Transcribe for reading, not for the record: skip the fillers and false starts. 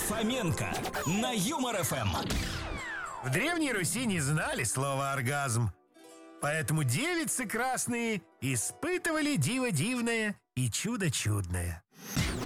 Фоменко на Юмор ФМ. В Древней Руси не знали слова «оргазм». Поэтому девицы красные испытывали диво дивное и чудо чудное.